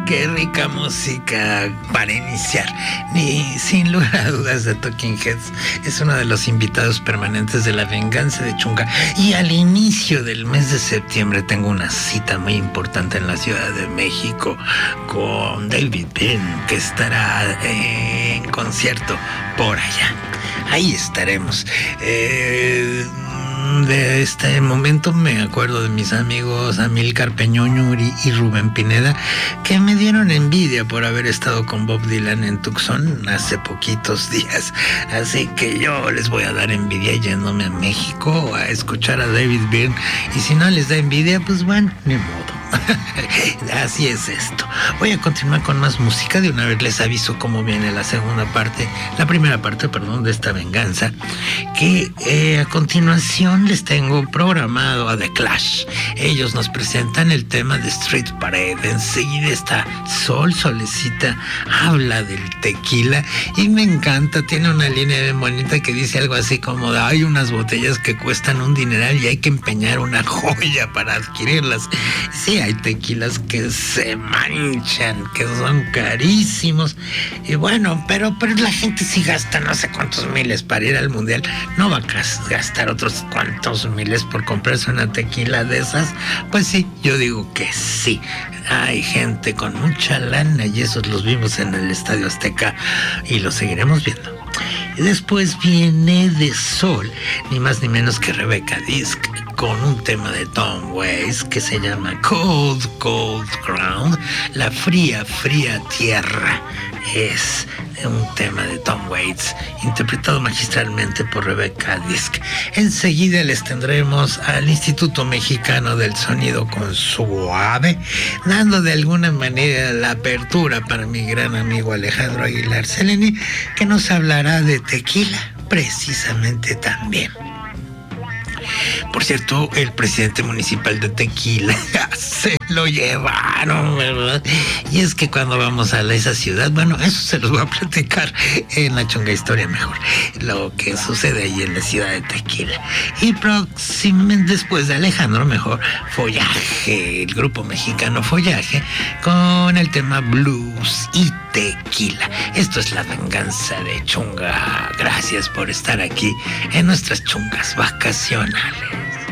Qué rica música para iniciar. Ni sin lugar a dudas, The Talking Heads es uno de los invitados permanentes de La Venganza de Chunga. Y al inicio del mes de septiembre tengo una cita muy importante en la Ciudad de México con David Byrne, que estará en concierto por allá. Ahí estaremos. De este momento me acuerdo de mis amigos Amílcar Peñoño y Rubén Pineda, que me dieron envidia por haber estado con Bob Dylan en Tucson hace poquitos días. Así que yo les voy a dar envidia yéndome a México a escuchar a David Byrne. Y si no les da envidia, pues bueno, ni modo. Así es esto. Voy a continuar con más música. De una vez les aviso cómo viene la primera parte, de esta venganza, que a continuación les tengo programado a The Clash. Ellos nos presentan el tema de Street Parade. Enseguida está Solecita, habla del tequila y me encanta. Tiene una línea bien bonita que dice algo así como de, hay unas botellas que cuestan un dineral y hay que empeñar una joya para adquirirlas. Sí, hay tequilas que se manchan, que son carísimos. Y bueno, pero la gente sí gasta no sé cuántos miles para ir al mundial. No va a gastar otros cuantos miles por comprarse una tequila de esas. Pues sí, yo digo que sí. Hay gente con mucha lana y esos los vimos en el Estadio Azteca y los seguiremos viendo. Y después viene de Sol, ni más ni menos que Rebecca Disc, con un tema de Tom Waits que se llama Cold, Cold Ground, la fría, fría tierra. Es un tema de Tom Waits, interpretado magistralmente por Rebecca Disc. Enseguida les tendremos al Instituto Mexicano del Sonido con Suave, dando de alguna manera la apertura para mi gran amigo Alejandro Aguilar Seleni, que nos hablará de tequila, precisamente también. Por cierto, el presidente municipal de Tequila se lo llevaron, ¿verdad? Y es que cuando vamos a esa ciudad, bueno, eso se los voy a platicar en la Chunga Historia mejor, lo que sucede ahí en la ciudad de Tequila. Y próximamente después de Alejandro, mejor Follaje, el grupo mexicano Follaje, con el tema blues y tequila. Esto es La Venganza de Chunga. Gracias por estar aquí en nuestras chungas vacacionales.